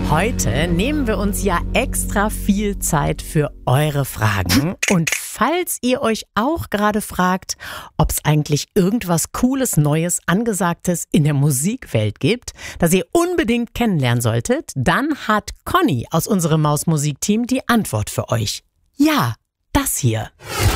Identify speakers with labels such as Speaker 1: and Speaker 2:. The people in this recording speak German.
Speaker 1: Heute nehmen wir uns ja extra viel Zeit für eure Fragen. Und falls ihr euch auch gerade fragt, ob es eigentlich irgendwas Cooles, Neues, Angesagtes in der Musikwelt gibt, das ihr unbedingt kennenlernen solltet, dann hat Conny aus unserem Mausmusik-Team die Antwort für euch. Ja, das hier.